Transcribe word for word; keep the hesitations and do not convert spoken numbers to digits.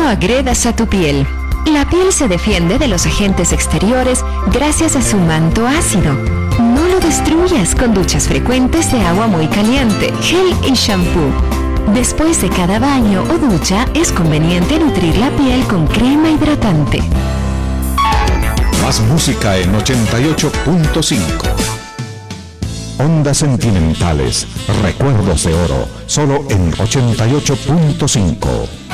No agredas a tu piel. La piel se defiende de los agentes exteriores gracias a su manto ácido. No lo destruyas con duchas frecuentes de agua muy caliente, gel y shampoo. Después de cada baño o ducha, es conveniente nutrir la piel con crema hidratante. Más música en ochenta y ocho punto cinco. Ondas Sentimentales, recuerdos de oro, solo en ochenta y ocho punto cinco.